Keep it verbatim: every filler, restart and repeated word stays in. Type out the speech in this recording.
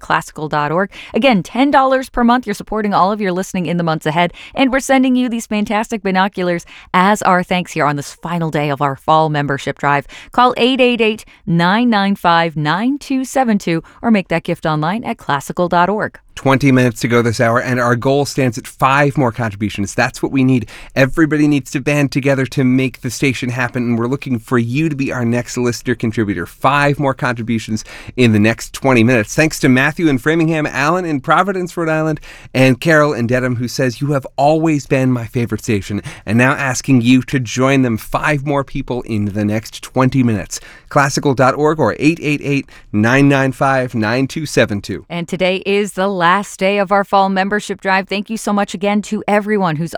classical dot org. Again, ten dollars per month. You're supporting all of your listening in the months ahead. And we're sending you these fantastic binoculars as our thanks here on this final day of our fall membership drive. Call eight eight eight, nine nine five, nine two seven two or make that gift online at classical dot org. twenty minutes to go this hour, and our goal stands at five more contributions. That's what we need. Everybody needs to band together to make the station happen, and we're looking for you to be our next listener contributor. Five more contributions in the next twenty minutes. Thanks to Matthew in Framingham, Alan in Providence, Rhode Island, and Carol in Dedham, who says, "You have always been my favorite station," and now asking you to join them. Five more people in the next twenty minutes. classical dot org or eight eight eight, nine nine five, nine two seven two. And today is the last day of our fall membership drive. Thank you so much again to everyone who's